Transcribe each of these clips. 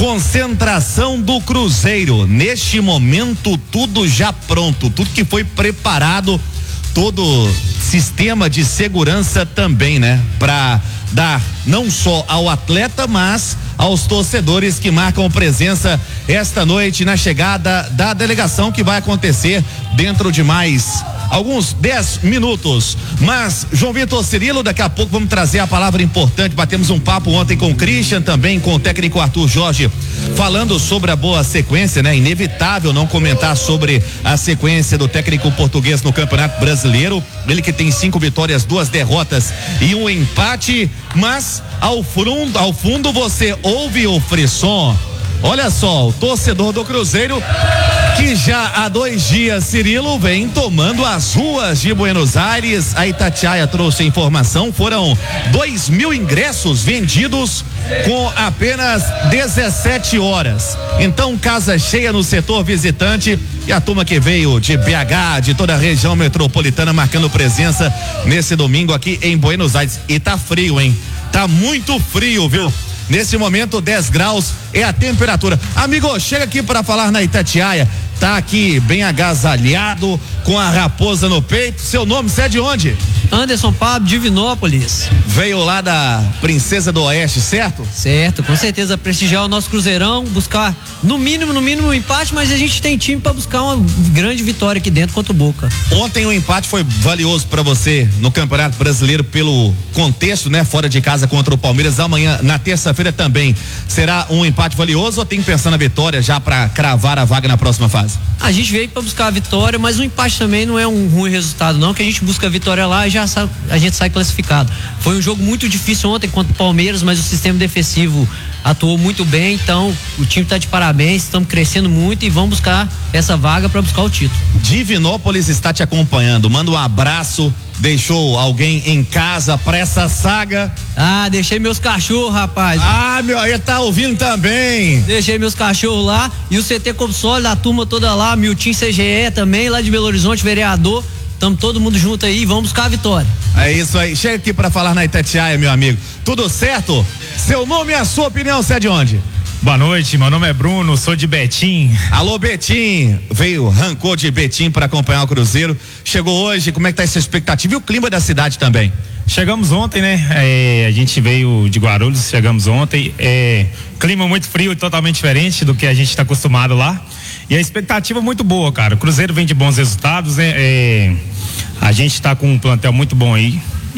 Concentração do Cruzeiro. Neste momento, tudo já pronto, tudo que foi preparado, todo sistema de segurança também, né? Pra dar não só ao atleta, mas aos torcedores que marcam presença esta noite na chegada da delegação, que vai acontecer dentro de mais alguns 10 minutos. Mas, João Vitor, Cirilo, daqui a pouco vamos trazer a palavra importante. Batemos um papo ontem com o Christian, também com o técnico Arthur Jorge, falando sobre a boa sequência, né? Inevitável não comentar sobre a sequência do técnico português no Campeonato Brasileiro. Ele que tem 5 vitórias, 2 derrotas e 1 empate. Mas ao fundo você ouve o frisson. Olha só, o torcedor do Cruzeiro, que já há 2 dias, Cirilo, vem tomando as ruas de Buenos Aires. A Itatiaia trouxe a informação, foram 2.000 ingressos vendidos com apenas 17 horas. Então, casa cheia no setor visitante, e a turma que veio de BH, de toda a região metropolitana, marcando presença nesse domingo aqui em Buenos Aires. E tá frio, hein? Tá muito frio, viu? Nesse momento, 10 graus é a temperatura. Amigo, chega aqui para falar na Itatiaia. Tá aqui bem agasalhado, com a raposa no peito. Seu nome, você é de onde? Anderson Pablo, Divinópolis. Veio lá da Princesa do Oeste, certo? Certo, com certeza, prestigiar o nosso Cruzeirão, buscar no mínimo um empate, mas a gente tem time para buscar uma grande vitória aqui dentro contra o Boca. Ontem o empate foi valioso para você no Campeonato Brasileiro pelo contexto, né? Fora de casa contra o Palmeiras. Amanhã, na terça-feira, também será um empate valioso, ou tem que pensar na vitória já para cravar a vaga na próxima fase? A gente veio para buscar a vitória, mas o empate também não é um ruim resultado, não, que a gente busca a vitória lá e a gente sai classificado. Foi um jogo muito difícil ontem contra o Palmeiras, mas o sistema defensivo atuou muito bem, então o time está de parabéns, estamos crescendo muito e vamos buscar essa vaga para buscar o título. Divinópolis está te acompanhando, manda um abraço. Deixou alguém em casa pra essa saga? Ah, deixei meus cachorros, rapaz. Ah, meu, aí tá ouvindo também. Deixei meus cachorros lá e o CT como sólido, a turma toda lá, Miltim CGE também, lá de Belo Horizonte, vereador. Tamo todo mundo junto aí, vamos buscar a vitória. É isso aí, chega aqui pra falar na Itatiaia, meu amigo. Tudo certo? Seu nome e a sua opinião, você é de onde? Boa noite, meu nome é Bruno, sou de Betim. Alô, Betim, arrancou de Betim para acompanhar o Cruzeiro, chegou hoje, como é que tá essa expectativa e o clima da cidade também? Chegamos ontem, né? A gente veio de Guarulhos, chegamos ontem, clima muito frio e totalmente diferente do que a gente está acostumado lá, e a expectativa é muito boa, cara. O Cruzeiro vem de bons resultados, né? A gente está com um plantel muito bom aí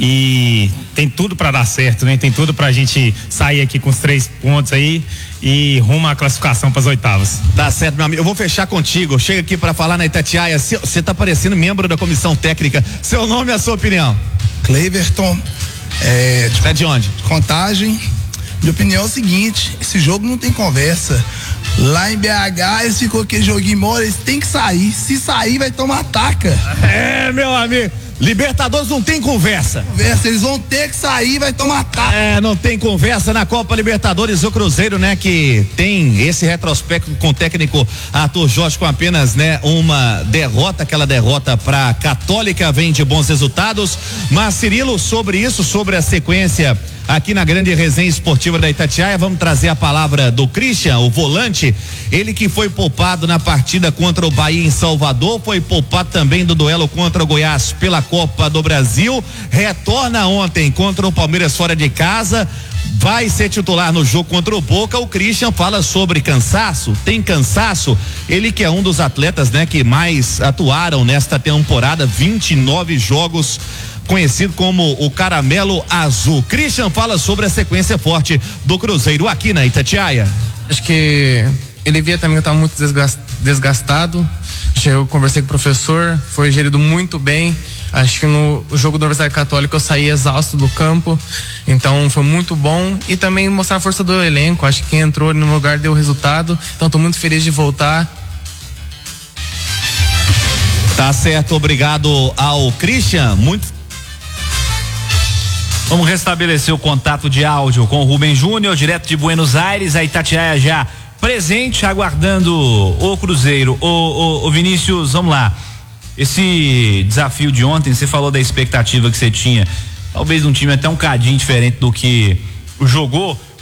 e tem tudo para dar certo, né? Tem tudo pra gente sair aqui com os 3 pontos aí e rumo à classificação para as oitavas. Tá certo, meu amigo, eu vou fechar contigo, chega aqui para falar na Itatiaia, você tá parecendo membro da comissão técnica, seu nome e a sua opinião? Cleverton, Você é de onde? Contagem. Minha opinião é o seguinte, esse jogo não tem conversa. Lá em BH, eles ficou aquele joguinho mole, eles têm que sair. Se sair, vai tomar taca. Meu amigo, Libertadores não tem conversa. Eles vão ter que sair, vai tomar taca. Não tem conversa na Copa Libertadores. O Cruzeiro, né, que tem esse retrospecto com o técnico Arthur Jorge com apenas, né, uma derrota, aquela derrota pra Católica, vem de bons resultados. Mas, Cirilo, sobre isso, sobre a sequência aqui na grande resenha esportiva da Itatiaia, vamos trazer a palavra do Christian, o volante, ele que foi poupado na partida contra o Bahia em Salvador, foi poupado também do duelo contra o Goiás pela Copa do Brasil, retorna ontem contra o Palmeiras fora de casa, vai ser titular no jogo contra o Boca. O Christian fala sobre cansaço, tem cansaço, ele que é um dos atletas, né, que mais atuaram nesta temporada, 29 jogos, conhecido como o Caramelo Azul. Christian fala sobre a sequência forte do Cruzeiro aqui na Itatiaia. Acho que ele via também que estava muito desgastado. Eu conversei com o professor, foi gerido muito bem. Acho que no jogo da Universidade Católica eu saí exausto do campo, então foi muito bom. E também mostrar a força do elenco, acho que quem entrou no lugar deu resultado, então estou muito feliz de voltar. Tá certo, obrigado ao Christian, Vamos restabelecer o contato de áudio com o Rubem Júnior, direto de Buenos Aires, a Itatiaia já presente, aguardando o Cruzeiro. O Vinícius, vamos lá. Esse desafio de ontem, você falou da expectativa que você tinha, talvez um time até um cadinho diferente do que jogou.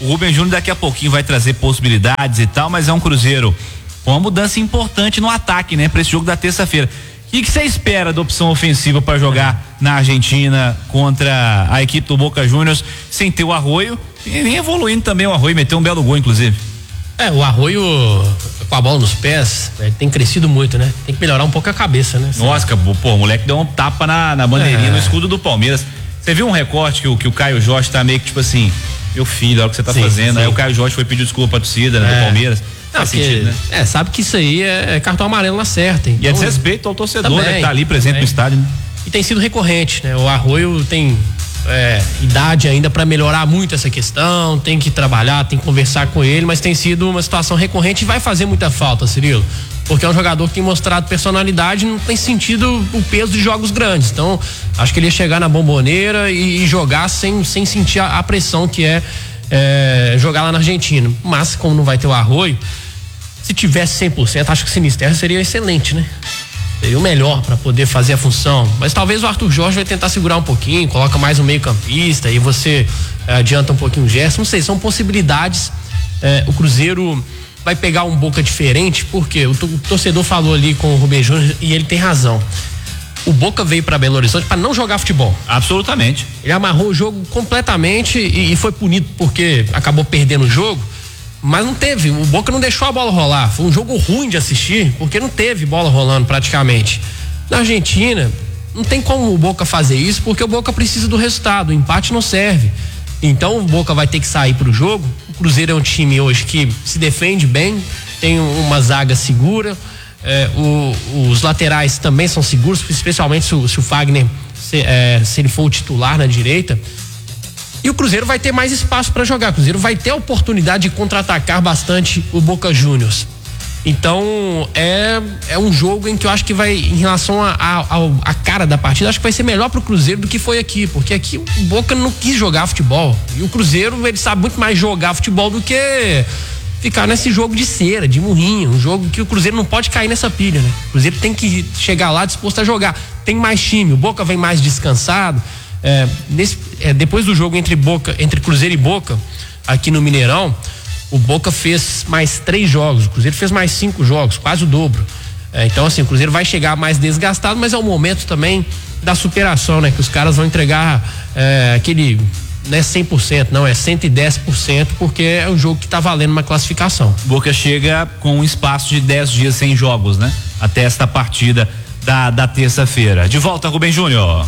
O Rubem Júnior daqui a pouquinho vai trazer possibilidades e tal, mas é um Cruzeiro com uma mudança importante no ataque, né? Para esse jogo da terça-feira. O que você espera da opção ofensiva para jogar na Argentina contra a equipe do Boca Juniors sem ter o Arroio? E nem evoluindo também o Arroio, meteu um belo gol, inclusive. O Arroio com a bola nos pés, tem crescido muito, né? Tem que melhorar um pouco a cabeça, né? Nossa, pô, o moleque deu um tapa na bandeirinha, no escudo do Palmeiras. Você viu um recorte que o Caio Jorge tá meio que tipo assim, meu filho, olha o que você tá fazendo. Aí o Caio Jorge foi pedir desculpa pra torcida, né, do Palmeiras. Faz sentido, né? Sabe que isso aí é cartão amarelo na certa. Então, e é desrespeito ao torcedor, também, né, que tá ali presente no estádio. Né? E tem sido recorrente, né? O Arroio tem idade ainda para melhorar muito essa questão, tem que trabalhar, tem que conversar com ele, mas tem sido uma situação recorrente e vai fazer muita falta, Cirilo, porque é um jogador que tem mostrado personalidade e não tem sentido o peso de jogos grandes. Então, acho que ele ia chegar na Bomboneira e jogar sem sentir a pressão que é jogar lá na Argentina. Mas, como não vai ter o Arroio, se tivesse 100%, acho que o Sinisterra seria excelente, né? Seria o melhor para poder fazer a função. Mas talvez o Arthur Jorge vai tentar segurar um pouquinho, coloca mais um meio-campista e você adianta um pouquinho o gesto. Não sei, são possibilidades. O Cruzeiro vai pegar um Boca diferente, porque o torcedor falou ali com o Rubem Júnior e ele tem razão. O Boca veio para Belo Horizonte para não jogar futebol. Absolutamente. Ele amarrou o jogo completamente e foi punido porque acabou perdendo o jogo. Mas não teve, o Boca não deixou a bola rolar. Foi um jogo ruim de assistir, porque não teve bola rolando praticamente. Na Argentina, não tem como o Boca fazer isso, porque o Boca precisa do resultado, o empate não serve. Então o Boca vai ter que sair pro jogo. O Cruzeiro é um time hoje que se defende bem, tem uma zaga segura, os laterais também são seguros, especialmente se o Fagner, se ele for o titular na direita. E o Cruzeiro vai ter mais espaço para jogar. O Cruzeiro vai ter a oportunidade de contra-atacar bastante o Boca Juniors. Então, é um jogo em que eu acho que vai, em relação a cara da partida, acho que vai ser melhor pro Cruzeiro do que foi aqui, porque aqui o Boca não quis jogar futebol. E o Cruzeiro, ele sabe muito mais jogar futebol do que ficar nesse jogo de cera, de murrinho, um jogo que o Cruzeiro não pode cair nessa pilha, né? O Cruzeiro tem que chegar lá disposto a jogar. Tem mais time, o Boca vem mais descansado. Depois do jogo entre Cruzeiro e Boca aqui no Mineirão, o Boca fez mais 3 jogos, o Cruzeiro fez mais 5 jogos, quase o dobro. Então assim, o Cruzeiro vai chegar mais desgastado, mas é o momento também da superação, né? Que os caras vão entregar aquele, não é 100%, não, é 110%, porque é um jogo que tá valendo uma classificação. Boca chega com um espaço de 10 dias sem jogos, né? Até esta partida da terça-feira. De volta, Rubem Júnior.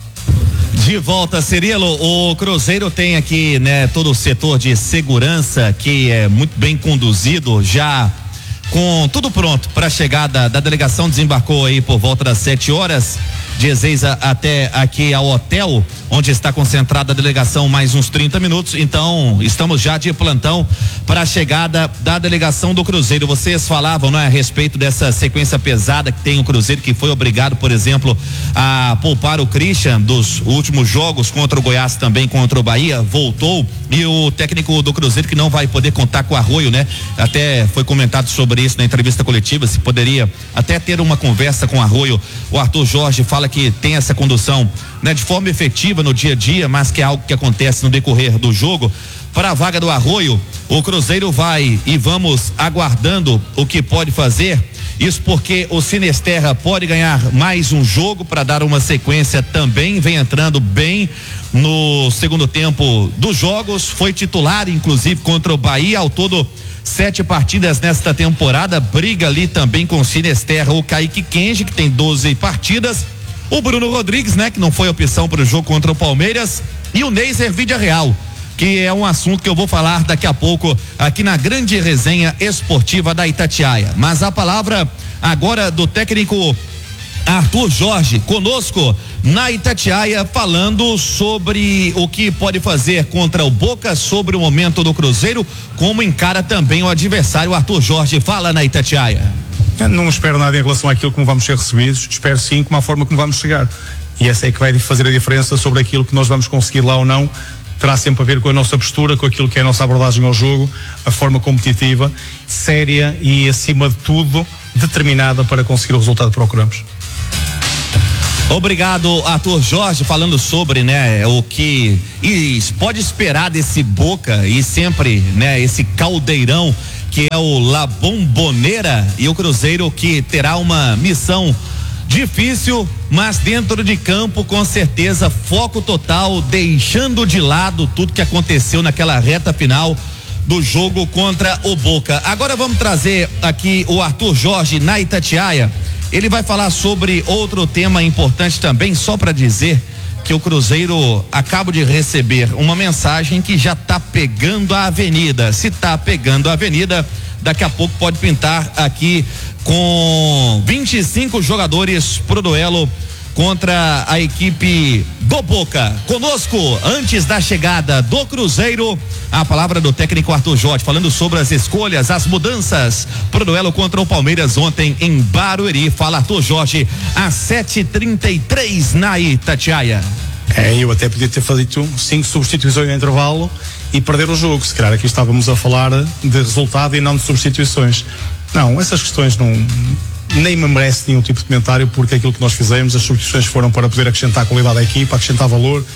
De volta, Cirilo, o Cruzeiro tem aqui, né, todo o setor de segurança que é muito bem conduzido, já com tudo pronto para a chegada da delegação. Desembarcou aí por volta das 7 horas de Ezeiza até aqui ao hotel, onde está concentrada a delegação, mais uns 30 minutos. Então, estamos já de plantão para a chegada da delegação do Cruzeiro. Vocês falavam, né, a respeito dessa sequência pesada que tem o Cruzeiro, que foi obrigado, por exemplo, a poupar o Christian dos últimos jogos contra o Goiás, também contra o Bahia, voltou, e o técnico do Cruzeiro que não vai poder contar com o Arroio, né? Até foi comentado sobre isso na entrevista coletiva, se poderia até ter uma conversa com o Arroio. O Arthur Jorge fala que tem essa condução, né, de forma efetiva no dia a dia, mas que é algo que acontece no decorrer do jogo. Para a vaga do Arroio, o Cruzeiro vai e vamos aguardando o que pode fazer. Isso porque o Sinisterra pode ganhar mais um jogo para dar uma sequência também, vem entrando bem no segundo tempo dos jogos, foi titular inclusive contra o Bahia, ao todo 7 partidas nesta temporada, briga ali também com o Sinisterra, o Kaique Kenji, que tem 12 partidas, o Bruno Rodrigues, né, que não foi opção para o jogo contra o Palmeiras, e o Neiser Villarreal, que é um assunto que eu vou falar daqui a pouco aqui na grande resenha esportiva da Itatiaia. Mas a palavra agora do técnico Arthur Jorge, conosco na Itatiaia, falando sobre o que pode fazer contra o Boca, sobre o momento do Cruzeiro, como encara também o adversário. Arthur Jorge, fala na Itatiaia. Não espero nada em relação àquilo como vamos ser recebidos, espero sim como a forma como vamos chegar, e essa é que vai fazer a diferença sobre aquilo que nós vamos conseguir lá ou não. Terá sempre a ver com a nossa postura, com aquilo que é a nossa abordagem ao jogo, a forma competitiva, séria e, acima de tudo, determinada para conseguir o resultado que procuramos. Obrigado, Arthur Jorge, falando sobre, né, o que pode esperar desse Boca e sempre, né, esse caldeirão que é o La Bombonera, e o Cruzeiro que terá uma missão difícil, mas dentro de campo, com certeza, foco total, deixando de lado tudo que aconteceu naquela reta final do jogo contra o Boca. Agora vamos trazer aqui o Arthur Jorge na Itatiaia. Ele vai falar sobre outro tema importante também, só para dizer que o Cruzeiro acaba de receber uma mensagem que já está pegando a avenida. Se está pegando a avenida, daqui a pouco pode pintar aqui com 25 jogadores pro duelo contra a equipe do Boca. Conosco, antes da chegada do Cruzeiro, a palavra do técnico Arthur Jorge, falando sobre as escolhas, as mudanças pro duelo contra o Palmeiras ontem em Barueri. Fala, Arthur Jorge, às 7h33 na Itatiaia. Eu até podia ter feito 5 substituições no intervalo e perder o jogo. Se calhar aqui estávamos a falar de resultado e não de substituições. Não, essas questões nem me merece nenhum tipo de comentário, porque aquilo que nós fizemos, as substituições foram para poder acrescentar qualidade à equipa, acrescentar valor,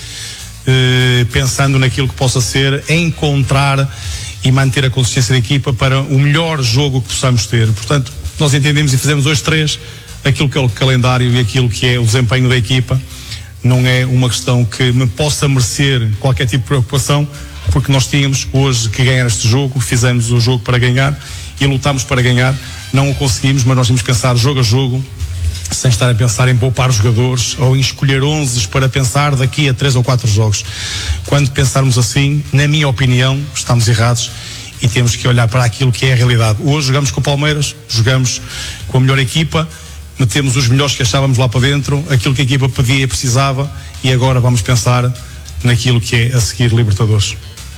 pensando naquilo que possa ser, encontrar e manter a consistência da equipa para o melhor jogo que possamos ter. Portanto, nós entendemos e fizemos hoje 3, aquilo que é o calendário e aquilo que é o desempenho da equipa. Não é uma questão que me possa merecer qualquer tipo de preocupação, porque nós tínhamos hoje que ganhar este jogo, fizemos o jogo para ganhar e lutamos para ganhar. Não o conseguimos, mas nós temos que pensar jogo a jogo, sem estar a pensar em poupar os jogadores ou em escolher 11 para pensar daqui a 3 ou 4 jogos. Quando pensarmos assim, na minha opinião, estamos errados e temos que olhar para aquilo que é a realidade. Hoje jogamos com o Palmeiras, jogamos com a melhor equipa, metemos os melhores que achávamos lá para dentro, aquilo que a equipa pedia e precisava, e agora vamos pensar naquilo que é a seguir Libertadores.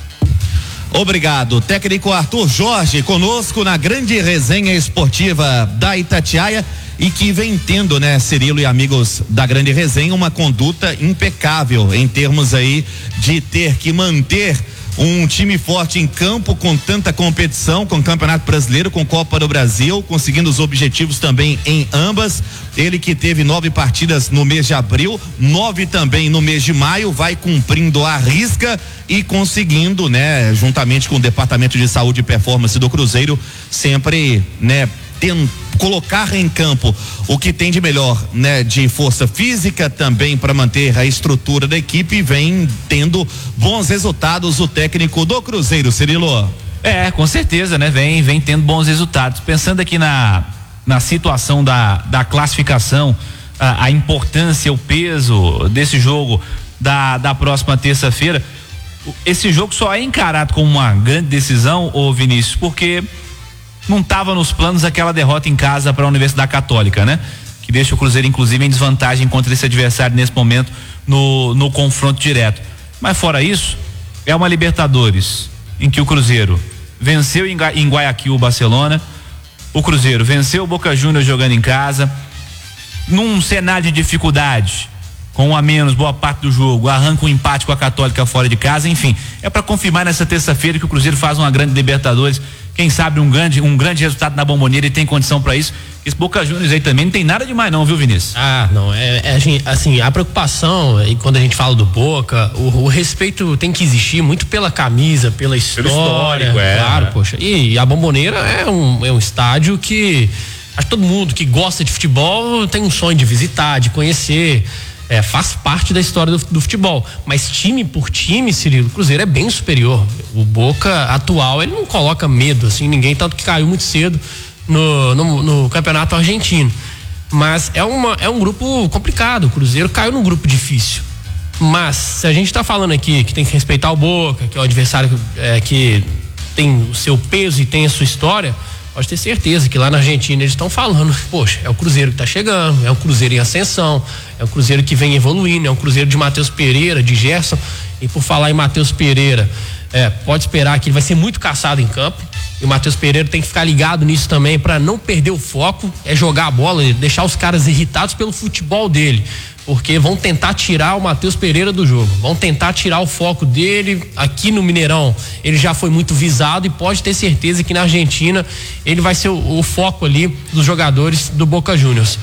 Obrigado, técnico Arthur Jorge, conosco na grande resenha esportiva da Itatiaia, e que vem tendo, né, Cirilo e amigos da grande resenha, uma conduta impecável em termos aí de ter que manter um time forte em campo com tanta competição, com Campeonato Brasileiro, com Copa do Brasil, conseguindo os objetivos também em ambas. Ele que teve 9 partidas no mês de abril, 9 também no mês de maio, vai cumprindo a risca e conseguindo, né, juntamente com o Departamento de Saúde e Performance do Cruzeiro, sempre, né, colocar em campo o que tem de melhor, né, de força física também para manter a estrutura da equipe, e vem tendo bons resultados o técnico do Cruzeiro, Cirilo. Com certeza, né? Vem tendo bons resultados. Pensando aqui na situação da classificação, a importância, o peso desse jogo da próxima terça-feira, esse jogo só é encarado como uma grande decisão, ô Vinícius, porque não estava nos planos aquela derrota em casa para a Universidade Católica, né? Que deixa o Cruzeiro, inclusive, em desvantagem contra esse adversário nesse momento no confronto direto. Mas fora isso, é uma Libertadores em que o Cruzeiro venceu em Guayaquil o Barcelona, o Cruzeiro venceu o Boca Juniors jogando em casa, num cenário de dificuldade, com 1 a menos boa parte do jogo, arranca um empate com a Católica fora de casa, enfim, é para confirmar nessa terça-feira que o Cruzeiro faz uma grande Libertadores, quem sabe um grande resultado na Bombonera, e tem condição para isso. Esse Boca Juniors aí também não tem nada demais não, viu, Vinícius? Não, assim, a preocupação, e quando a gente fala do Boca, o respeito tem que existir muito pela camisa, pela história, pelo histórico, claro, poxa, e a Bombonera é um estádio que acho que todo mundo que gosta de futebol tem um sonho de visitar, de conhecer. Faz parte da história do futebol, mas time por time, Cirilo, o Cruzeiro é bem superior. O Boca atual, ele não coloca medo assim, ninguém, tanto que caiu muito cedo no campeonato argentino, mas é um grupo complicado. O Cruzeiro caiu num grupo difícil, mas se a gente tá falando aqui que tem que respeitar o Boca, que é o adversário que tem o seu peso e tem a sua história, pode ter certeza que lá na Argentina eles estão falando, poxa, é o Cruzeiro que tá chegando, é o Cruzeiro em ascensão, é o Cruzeiro que vem evoluindo, é o Cruzeiro de Matheus Pereira, de Gerson. E por falar em Matheus Pereira, pode esperar que ele vai ser muito caçado em campo, e o Matheus Pereira tem que ficar ligado nisso também para não perder o foco, jogar a bola, deixar os caras irritados pelo futebol dele, porque vão tentar tirar o Matheus Pereira do jogo, vão tentar tirar o foco dele. Aqui no Mineirão ele já foi muito visado, e pode ter certeza que na Argentina ele vai ser o foco ali dos jogadores do Boca Juniors.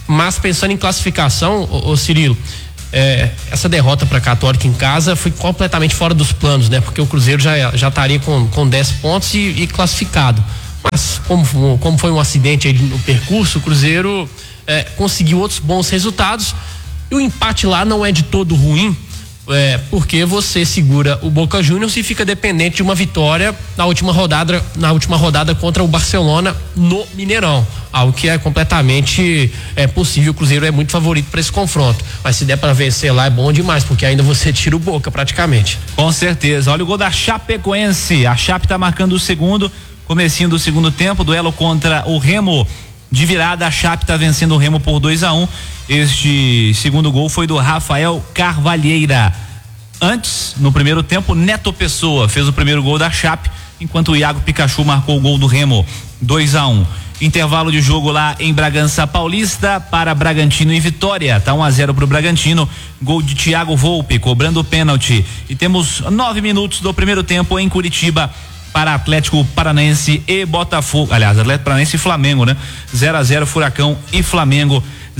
Mas pensando em classificação, ô Cirilo, essa derrota para a Católica em casa foi completamente fora dos planos, né? Porque o Cruzeiro já estaria com 10 pontos e classificado. Mas como foi um acidente aí no percurso, o Cruzeiro conseguiu outros bons resultados. E o empate lá não é de todo ruim, porque você segura o Boca Juniors e fica dependente de uma vitória na última rodada contra o Barcelona no Mineirão, algo que é completamente possível. O Cruzeiro é muito favorito para esse confronto, mas se der para vencer lá é bom demais, porque ainda você tira o Boca praticamente. Com certeza. Olha o gol da Chapecoense, a Chape tá marcando o segundo, comecinho do segundo tempo, duelo contra o Remo. De virada, a Chape tá vencendo o Remo por 2-1. Este segundo gol foi do Rafael Carvalheira. Antes, no primeiro tempo, Neto Pessoa fez o primeiro gol da Chape, enquanto o Iago Pikachu marcou o gol do Remo, 2-1. Intervalo de jogo lá em Bragança Paulista para Bragantino e Vitória. Tá 1-0 pro Bragantino. Gol de Thiago Volpe cobrando o pênalti. E temos 9 minutos do primeiro tempo em Curitiba para Atlético Paranaense e Botafogo. Aliás, Atlético Paranaense e Flamengo, né? 0-0 Furacão e Flamengo.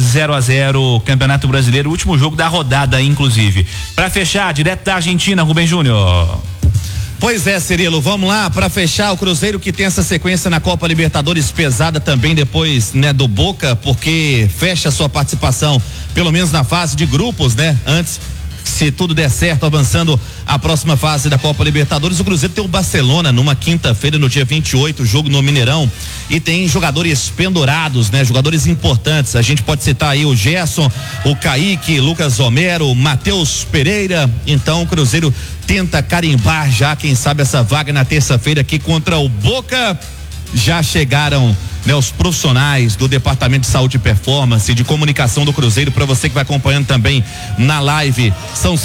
0-0 Campeonato Brasileiro, último jogo da rodada, inclusive. Para fechar, direto da Argentina, Rubem Júnior. Pois é, Cirilo, vamos lá para fechar. O Cruzeiro que tem essa sequência na Copa Libertadores pesada também depois, né, do Boca, porque fecha sua participação pelo menos na fase de grupos, né? Antes, se tudo der certo, avançando a próxima fase da Copa Libertadores. O Cruzeiro tem o Barcelona numa quinta-feira, no dia 28, jogo no Mineirão, e tem jogadores pendurados, né? Jogadores importantes. A gente pode citar aí o Gerson, o Kaique, Lucas Romero, Matheus Pereira. Então o Cruzeiro tenta carimbar já, quem sabe, essa vaga na terça-feira aqui contra o Boca. Já chegaram, né, os profissionais do Departamento de Saúde e Performance, de comunicação do Cruzeiro, para você que vai acompanhando também na live. São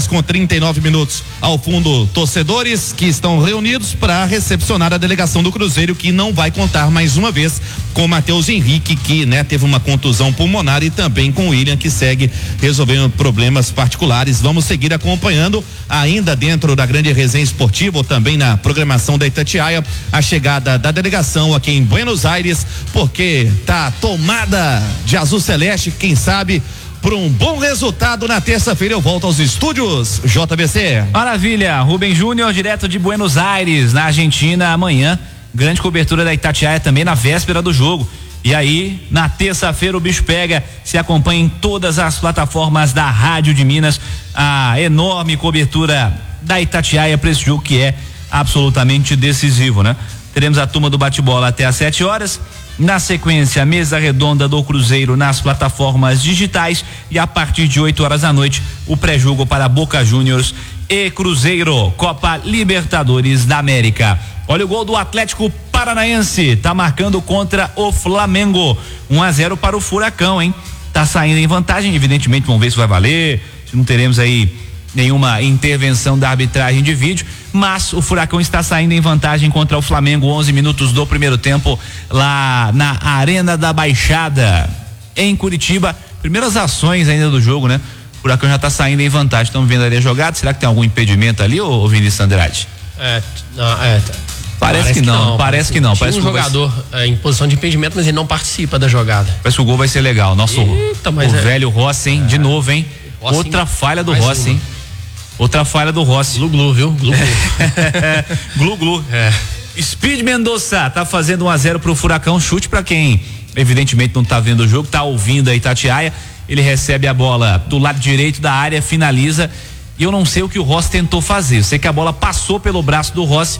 7h39. Ao fundo, torcedores que estão reunidos para recepcionar a delegação do Cruzeiro, que não vai contar mais uma vez com o Matheus Henrique, que, né, teve uma contusão pulmonar, e também com o William, que segue resolvendo problemas particulares. Vamos seguir acompanhando ainda dentro da grande resenha esportiva, ou também na programação da Itatiaia, a chegada da delegação aqui em Buenos Aires, porque tá tomada de azul celeste, quem sabe por um bom resultado na terça-feira. Eu volto aos estúdios JBC. Maravilha, Rubem Júnior, direto de Buenos Aires, na Argentina. Amanhã, grande cobertura da Itatiaia também na véspera do jogo. E aí, na terça-feira o bicho pega. Se acompanha em todas as plataformas da Rádio de Minas a enorme cobertura da Itatiaia para esse jogo que é absolutamente decisivo, né? Teremos a turma do bate-bola até às 7h. Na sequência, a mesa redonda do Cruzeiro nas plataformas digitais, e a partir de 8h da noite, o pré-jogo para Boca Juniors e Cruzeiro, Copa Libertadores da América. Olha o gol do Atlético Paranaense, tá marcando contra o Flamengo. 1-0 para o Furacão, hein? Tá saindo em vantagem, evidentemente, vamos ver se vai valer, se não teremos aí nenhuma intervenção da arbitragem de vídeo, mas o Furacão está saindo em vantagem contra o Flamengo. 11 minutos do primeiro tempo, lá na Arena da Baixada, em Curitiba. Primeiras ações ainda do jogo, né? O Furacão já está saindo em vantagem. Estamos vendo ali a jogada. Será que tem algum impedimento ali, ô Vinícius Andrade? Parece que não. Parece um jogador em posição de impedimento, mas ele não participa da jogada. Parece que o gol vai ser legal. Nosso velho Rossi, hein? De novo, hein? Rossi, outra falha do Rossi, hein? Outra falha do Rossi. Glu-glu, viu? Glu-glu. Glu-glu. Speed Mendonça tá fazendo 1-0 pro Furacão. Chute para quem evidentemente não tá vendo o jogo, tá ouvindo a Itatiaia. Ele recebe a bola do lado direito da área, finaliza, e eu não sei o que o Rossi tentou fazer. Eu sei que a bola passou pelo braço do Rossi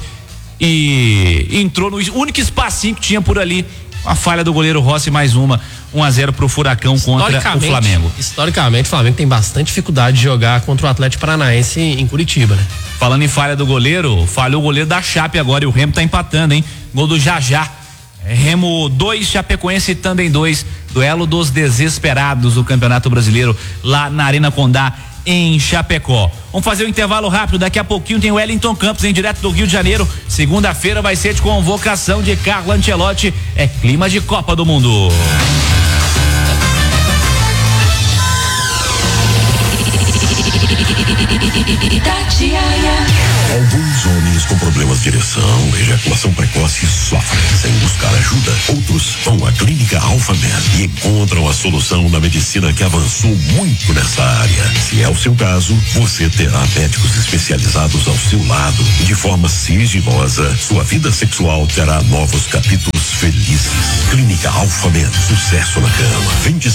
e entrou no único espacinho que tinha por ali. A falha do goleiro Rossi, mais uma. 1-0 pro Furacão contra o Flamengo. Historicamente, o Flamengo tem bastante dificuldade de jogar contra o Atlético Paranaense em Curitiba, né? Falando em falha do goleiro, falhou o goleiro da Chape agora, e o Remo tá empatando, hein? Gol do Jajá. Remo 2, Chapecoense também 2. Duelo dos desesperados do Campeonato Brasileiro, lá na Arena Condá, em Chapecó. Vamos fazer um intervalo rápido, daqui a pouquinho tem o Wellington Campos, em direto do Rio de Janeiro. Segunda-feira vai ser de convocação de Carlo Ancelotti. É clima de Copa do Mundo. Itatiaia. Alguns homens com problemas de ereção, ejaculação precoce sofrem sem buscar ajuda. Outros vão à Clínica Alphamed e encontram a solução na medicina que avançou muito nessa área. Se é o seu caso, você terá médicos especializados ao seu lado e de forma sigilosa, sua vida sexual terá novos capítulos felizes. Clínica Alphamed, sucesso na cama.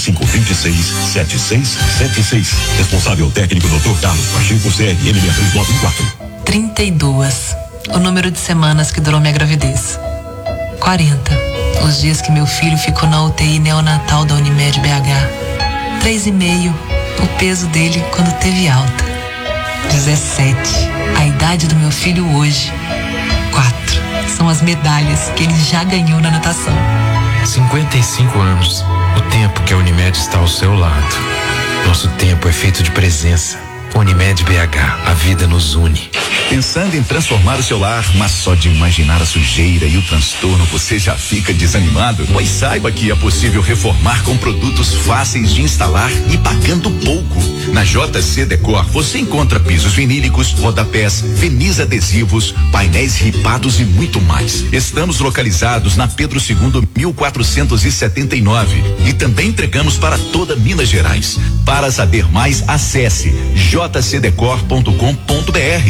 2526-7676. Responsável técnico Dr. Carlos Pacheco, CRM 63914. 32, o número de semanas que durou minha gravidez. 40, os dias que meu filho ficou na UTI neonatal da Unimed BH. 3,5, o peso dele quando teve alta. 17, a idade do meu filho hoje. 4, são as medalhas que ele já ganhou na natação. 55 anos, o tempo que a Unimed está ao seu lado. Nosso tempo é feito de presença. Unimed BH, a vida nos une. Pensando em transformar o seu lar, mas só de imaginar a sujeira e o transtorno você já fica desanimado? Pois saiba que é possível reformar com produtos fáceis de instalar e pagando pouco. Na JC Decor você encontra pisos vinílicos, rodapés, verniz adesivos, painéis ripados e muito mais. Estamos localizados na Pedro II 1479 e também entregamos para toda Minas Gerais. Para saber mais, acesse jcdecor.com.br